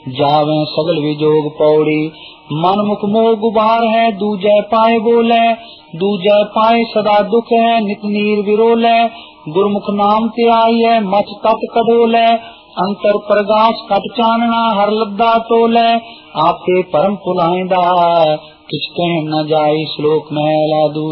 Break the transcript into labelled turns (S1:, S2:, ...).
S1: जावे सगल विजोग पौड़ी। मन मुख मोह गुबार है दूजय पाए बोले, दूजय पाए सदा दुख है नित नीर विरोले। गुरमुख नाम ते आई है मच तट कढोले, अंतर प्रगास कट चानना हर लद्दा तोले। आपे परम पुलाइंदा किस कह न जाई श्लोक महला दूज।